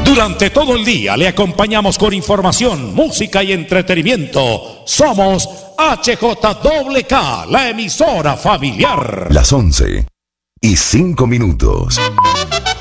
Durante todo el día le acompañamos con información, música y entretenimiento. Somos HJWK, la emisora familiar. Las 11:05.